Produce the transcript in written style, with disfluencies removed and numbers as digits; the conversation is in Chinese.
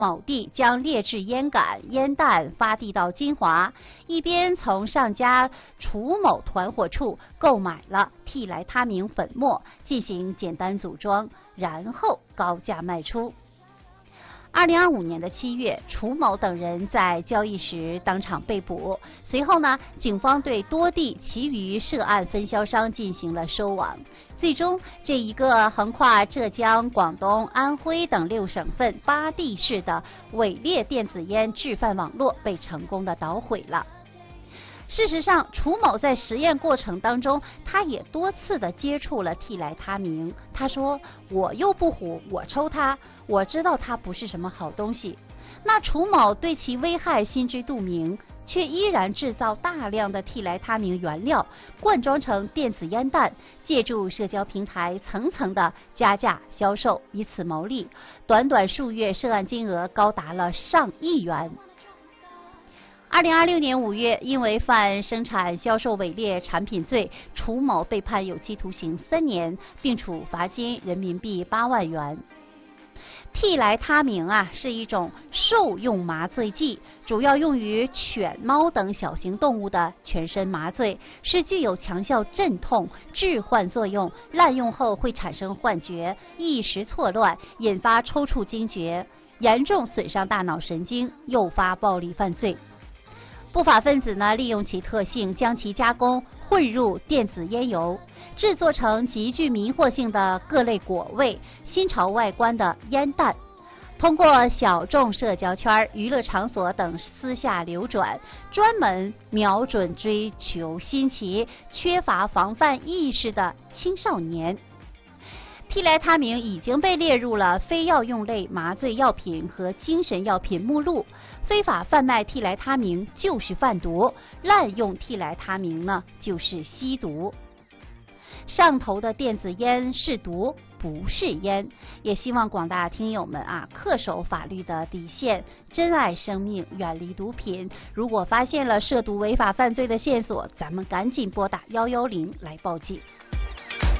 某地将劣质烟杆、烟弹发递到金华，一边从上家楚某团伙处购买了替来他明粉末，进行简单组装，然后高价卖出。2025年的7月，楚某等人在交易时当场被捕。随后呢，警方对多地其余涉案分销商进行了收网。最终，这一个横跨浙江、广东、安徽等6省份8地市的伪劣电子烟制贩网络被成功的捣毁了。事实上，楚某在实验过程当中，他也多次的接触了替来他明。他说：“我又不虎，我抽它，我知道它不是什么好东西。”那楚某对其危害心知肚明，却依然制造大量的替来他明原料，灌装成电子烟弹，借助社交平台层层的加价销售，以此牟利。短短数月，涉案金额高达了上亿元。2026年5月，因为犯生产销售伪劣产品罪，楚某被判有期徒刑3年，并处罚金人民币8万元。替来他明是一种兽用麻醉剂，主要用于犬、猫等小型动物的全身麻醉，是具有强效镇痛、致幻作用，滥用后会产生幻觉、意识错乱，引发抽搐惊厥，严重损伤大脑神经，诱发暴力犯罪。不法分子利用其特性，将其加工混入电子烟油，制作成极具迷惑性的各类果味、新潮外观的烟弹，通过小众社交圈、娱乐场所等私下流转，专门瞄准追求新奇、缺乏防范意识的青少年。替来他明已经被列入了非药用类麻醉药品和精神药品目录。非法贩卖替来他明就是贩毒，滥用替来他明就是吸毒。上头的电子烟是毒，不是烟。也希望广大听友们恪守法律的底线，珍爱生命，远离毒品。如果发现了涉毒违法犯罪的线索，咱们赶紧拨打110来报警。